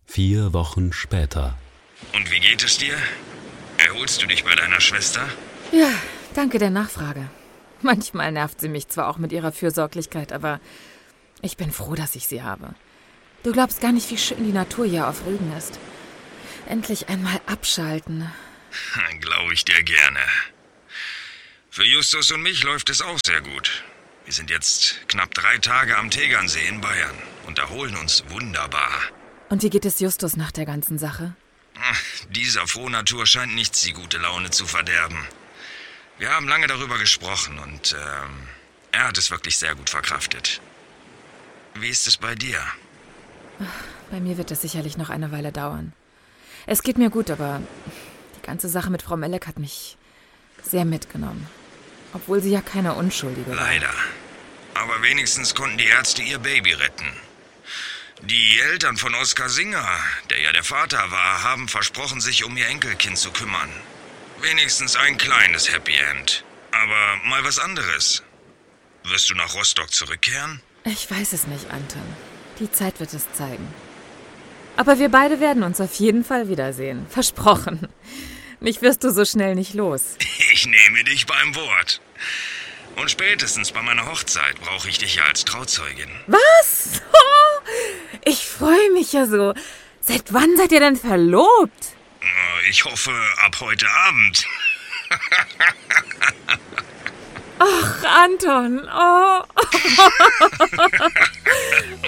4 Wochen später. Und wie geht es dir? Erholst du dich bei deiner Schwester? Ja, danke der Nachfrage. Manchmal nervt sie mich zwar auch mit ihrer Fürsorglichkeit, aber ich bin froh, dass ich sie habe. Du glaubst gar nicht, wie schön die Natur hier auf Rügen ist. Endlich einmal abschalten. Glaube ich dir gerne. Für Justus und mich läuft es auch sehr gut. Wir sind jetzt knapp 3 Tage am Tegernsee in Bayern und erholen uns wunderbar. Und wie geht es Justus nach der ganzen Sache? Dieser Frohnatur scheint nichts die gute Laune zu verderben. Wir haben lange darüber gesprochen und er hat es wirklich sehr gut verkraftet. Wie ist es bei dir? Bei mir wird es sicherlich noch eine Weile dauern. Es geht mir gut, aber die ganze Sache mit Frau Melek hat mich sehr mitgenommen. Obwohl sie ja keine Unschuldige war. Leider. Aber wenigstens konnten die Ärzte ihr Baby retten. Die Eltern von Oskar Singer, der ja der Vater war, haben versprochen, sich um ihr Enkelkind zu kümmern. Wenigstens ein kleines Happy End. Aber mal was anderes. Wirst du nach Rostock zurückkehren? Ich weiß es nicht, Anton. Die Zeit wird es zeigen. Aber wir beide werden uns auf jeden Fall wiedersehen. Versprochen. Mich wirst du so schnell nicht los. Ich nehme dich beim Wort. Und spätestens bei meiner Hochzeit brauche ich dich ja als Trauzeugin. Was? Oh, ich freue mich ja so. Seit wann seid ihr denn verlobt? Ich hoffe, ab heute Abend. Ach, Anton. Oh.